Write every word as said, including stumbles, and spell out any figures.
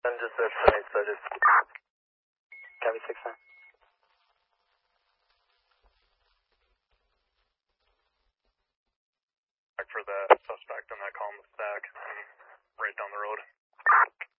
And just that tonight, so just copy six nine. For the suspect in that column stack, right down the road.